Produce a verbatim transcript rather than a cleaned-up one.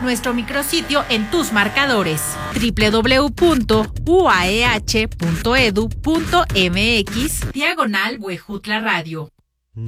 nuestro micrositio en tus marcadores doble u doble u doble u punto u a e h punto e d u punto m x diagonal Huejutla Radio.